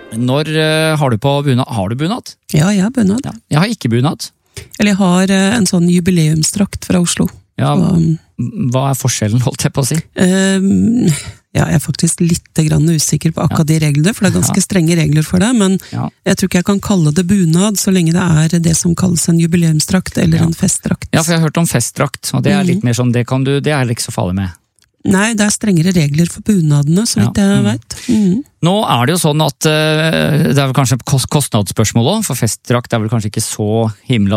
Når har du på bunad? Har du bunad? Ja, jeg har bunad. Ja. Jeg har ikke bunad. Eller jeg har en sånn jubileumsdrakt fra Oslo. Ja, Så, hva er forskjellen, holdt jeg på å si? ja, jeg er faktisk litt grann usikker på akkurat de reglene, for det er ganske strenge regler for det, men jeg tror ikke jeg kan kalle det bunad, så lenge det er det som kalles en jubileumsdrakt eller en festdrakt. Ja, for jeg har hørt om festdrakt, og det er litt mer sånn, det er ikke så farlig med. Nei, det er strengere regler for bunadene, så vidt jeg vet. Nå er det jo sånn at det er vel kanskje et kostnadsspørsmål også, for festdrakt er vel kanskje ikke så himla